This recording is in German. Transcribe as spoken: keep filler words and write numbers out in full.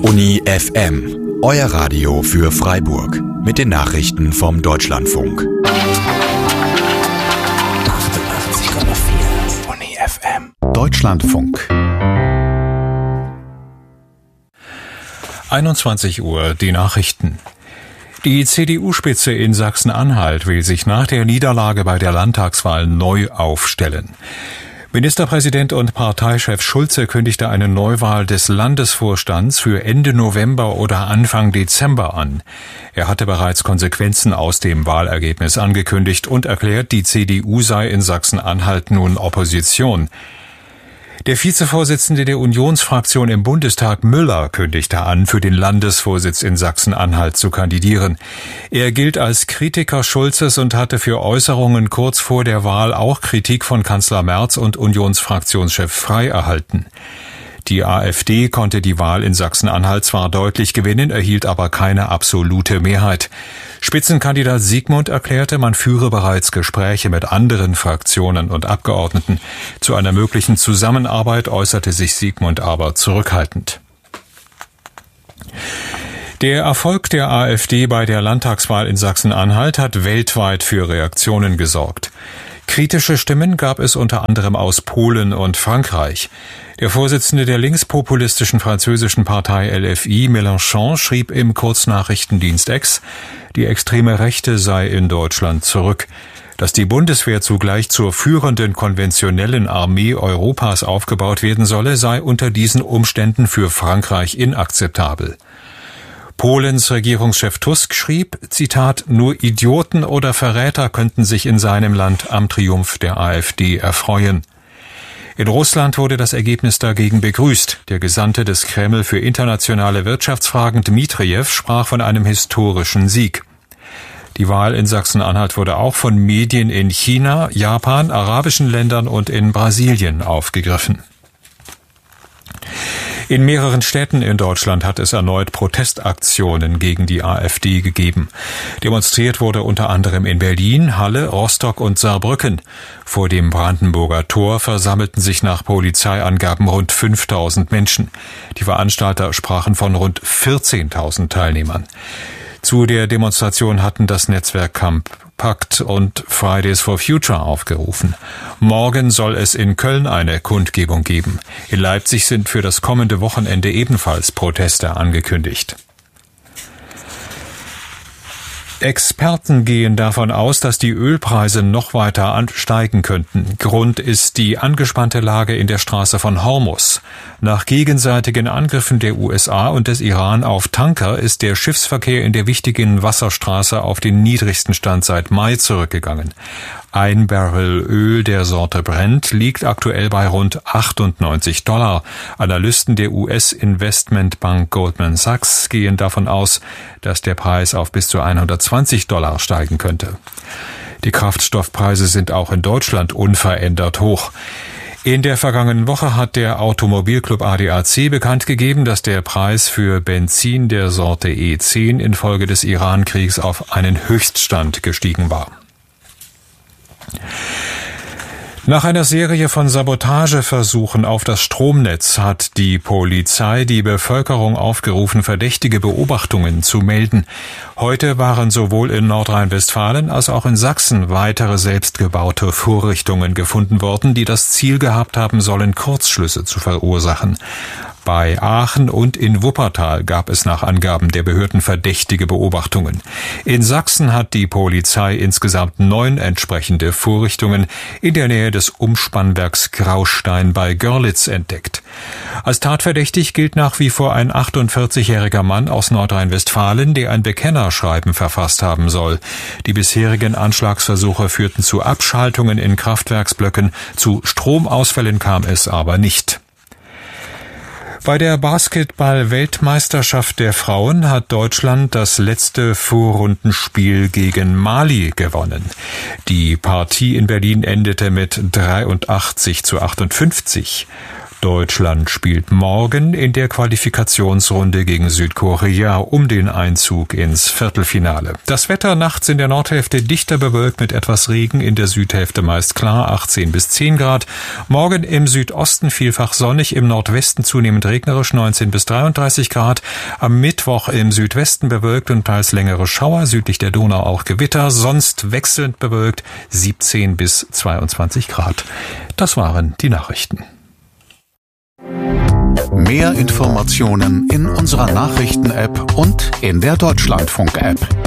Uni F M, euer Radio für Freiburg. Mit den Nachrichten vom Deutschlandfunk. achtundachtzig Komma vier Uni F M. Deutschlandfunk. einundzwanzig Uhr, die Nachrichten. Die C D U-Spitze in Sachsen-Anhalt will sich nach der Niederlage bei der Landtagswahl neu aufstellen. Ministerpräsident und Parteichef Schulze kündigte eine Neuwahl des Landesvorstands für Ende November oder Anfang Dezember an. Er hatte bereits Konsequenzen aus dem Wahlergebnis angekündigt und erklärt, die C D U sei in Sachsen-Anhalt nun Opposition. Der Vizevorsitzende der Unionsfraktion im Bundestag, Müller, kündigte an, für den Landesvorsitz in Sachsen-Anhalt zu kandidieren. Er gilt als Kritiker Schulzes und hatte für Äußerungen kurz vor der Wahl auch Kritik von Kanzler Merz und Unionsfraktionschef Frey erhalten. Die AfD konnte die Wahl in Sachsen-Anhalt zwar deutlich gewinnen, erhielt aber keine absolute Mehrheit. Spitzenkandidat Siegmund erklärte, man führe bereits Gespräche mit anderen Fraktionen und Abgeordneten. Zu einer möglichen Zusammenarbeit äußerte sich Siegmund aber zurückhaltend. Der Erfolg der AfD bei der Landtagswahl in Sachsen-Anhalt hat weltweit für Reaktionen gesorgt. Kritische Stimmen gab es unter anderem aus Polen und Frankreich. Der Vorsitzende der linkspopulistischen französischen Partei L F I, Mélenchon, schrieb im Kurznachrichtendienst X, die extreme Rechte sei in Deutschland zurück. Dass die Bundeswehr zugleich zur führenden konventionellen Armee Europas aufgebaut werden solle, sei unter diesen Umständen für Frankreich inakzeptabel. Polens Regierungschef Tusk schrieb, Zitat, nur Idioten oder Verräter könnten sich in seinem Land am Triumph der AfD erfreuen. In Russland wurde das Ergebnis dagegen begrüßt. Der Gesandte des Kreml für internationale Wirtschaftsfragen Dmitrijew sprach von einem historischen Sieg. Die Wahl in Sachsen-Anhalt wurde auch von Medien in China, Japan, arabischen Ländern und in Brasilien aufgegriffen. In mehreren Städten in Deutschland hat es erneut Protestaktionen gegen die AfD gegeben. Demonstriert wurde unter anderem in Berlin, Halle, Rostock und Saarbrücken. Vor dem Brandenburger Tor versammelten sich nach Polizeiangaben rund fünftausend Menschen. Die Veranstalter sprachen von rund vierzehntausend Teilnehmern. Zu der Demonstration hatten das Netzwerk Compact und Fridays for Future aufgerufen. Morgen soll es in Köln eine Kundgebung geben. In Leipzig sind für das kommende Wochenende ebenfalls Proteste angekündigt. Experten gehen davon aus, dass die Ölpreise noch weiter ansteigen könnten. Grund ist die angespannte Lage in der Straße von Hormuz. Nach gegenseitigen Angriffen der U S A und des Iran auf Tanker ist der Schiffsverkehr in der wichtigen Wasserstraße auf den niedrigsten Stand seit Mai zurückgegangen. Ein Barrel Öl der Sorte Brent liegt aktuell bei rund achtundneunzig Dollar. Analysten der U S-Investmentbank Goldman Sachs gehen davon aus, dass der Preis auf bis zu hundertzwanzig Dollar steigen könnte. Die Kraftstoffpreise sind auch in Deutschland unverändert hoch. In der vergangenen Woche hat der Automobilclub A D A C bekannt gegeben, dass der Preis für Benzin der Sorte E zehn infolge des Iran-Kriegs auf einen Höchststand gestiegen war. Nach einer Serie von Sabotageversuchen auf das Stromnetz hat die Polizei die Bevölkerung aufgerufen, verdächtige Beobachtungen zu melden. Heute waren sowohl in Nordrhein-Westfalen als auch in Sachsen weitere selbstgebaute Vorrichtungen gefunden worden, die das Ziel gehabt haben sollen, Kurzschlüsse zu verursachen. Bei Aachen und in Wuppertal gab es nach Angaben der Behörden verdächtige Beobachtungen. In Sachsen hat die Polizei insgesamt neun entsprechende Vorrichtungen in der Nähe des Umspannwerks Graustein bei Görlitz entdeckt. Als tatverdächtig gilt nach wie vor ein achtundvierzigjähriger Mann aus Nordrhein-Westfalen, der ein Bekennerschreiben verfasst haben soll. Die bisherigen Anschlagsversuche führten zu Abschaltungen in Kraftwerksblöcken, zu Stromausfällen kam es aber nicht. Bei der Basketball-Weltmeisterschaft der Frauen hat Deutschland das letzte Vorrundenspiel gegen Mali gewonnen. Die Partie in Berlin endete mit dreiundachtzig zu achtundfünfzig. Deutschland spielt morgen in der Qualifikationsrunde gegen Südkorea um den Einzug ins Viertelfinale. Das Wetter nachts in der Nordhälfte dichter bewölkt mit etwas Regen, in der Südhälfte meist klar, achtzehn bis zehn Grad. Morgen im Südosten vielfach sonnig, im Nordwesten zunehmend regnerisch, neunzehn bis dreiunddreißig Grad. Am Mittwoch im Südwesten bewölkt und teils längere Schauer, südlich der Donau auch Gewitter, sonst wechselnd bewölkt, siebzehn bis zweiundzwanzig Grad. Das waren die Nachrichten. Mehr Informationen in unserer Nachrichten-App und in der Deutschlandfunk-App.